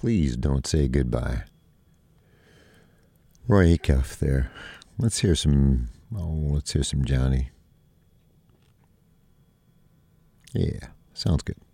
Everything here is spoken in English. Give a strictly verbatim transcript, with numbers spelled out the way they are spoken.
Please Don't Say Goodbye. Roy Acuff there. Let's hear some, oh, let's hear some Johnny. Yeah, sounds good.